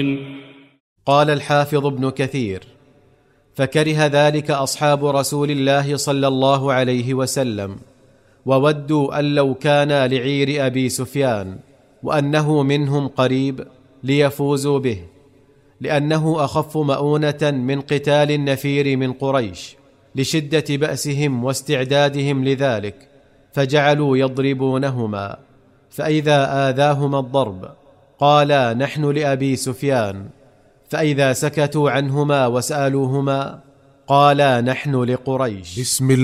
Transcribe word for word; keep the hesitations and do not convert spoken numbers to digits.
قال الحافظ ابن كثير: فكره ذلك أصحاب رسول الله صلى الله عليه وسلم، وودوا أن لو كان لعير أبي سفيان وأنه منهم قريب ليفوزوا به، لأنه أخف مؤونة من قتال النفير من قريش لشدة بأسهم واستعدادهم لذلك، فجعلوا يضربونهما، فإذا آذاهما الضرب قالا: نحن لأبي سفيان، فإذا سكتوا عنهما وسألوهما قالا: نحن لقريش. بسم الله.